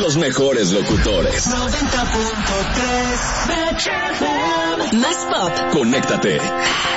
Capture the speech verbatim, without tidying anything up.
los mejores locutores. noventa punto tres Metro F M. Más pop. Conéctate